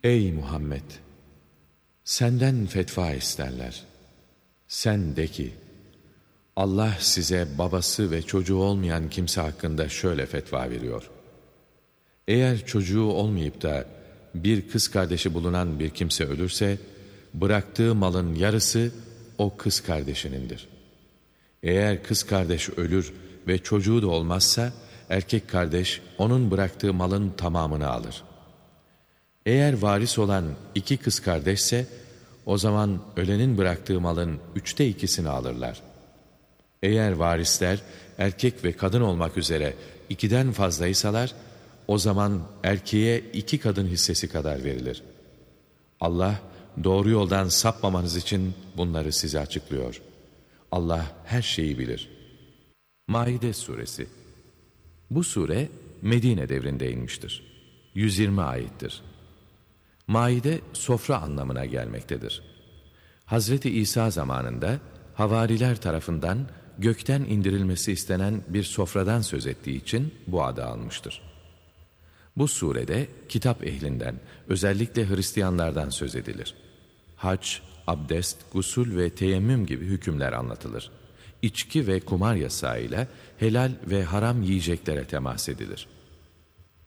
Ey Muhammed! Senden fetva isterler. Sen de ki, Allah size babası ve çocuğu olmayan kimse hakkında şöyle fetva veriyor. Eğer çocuğu olmayıp da bir kız kardeşi bulunan bir kimse ölürse, bıraktığı malın yarısı o kız kardeşinindir. Eğer kız kardeş ölür ve çocuğu da olmazsa, erkek kardeş onun bıraktığı malın tamamını alır. Eğer varis olan iki kız kardeşse, o zaman ölenin bıraktığı malın 2/3'ünü alırlar. Eğer varisler erkek ve kadın olmak üzere 2'den fazlaysalar, o zaman erkeğe 2 kadın hissesi kadar verilir. Allah doğru yoldan sapmamanız için bunları size açıklıyor. Allah her şeyi bilir. Maide suresi. Bu sure Medine devrinde inmiştir. 120 ayettir. Maide sofra anlamına gelmektedir. Hazreti İsa zamanında havariler tarafından gökten indirilmesi istenen bir sofradan söz ettiği için bu adı almıştır. Bu surede kitap ehlinden, özellikle Hristiyanlardan söz edilir. Hac, abdest, gusül ve teyemmüm gibi hükümler anlatılır. İçki ve kumar yasağıyla helal ve haram yiyeceklere temas edilir.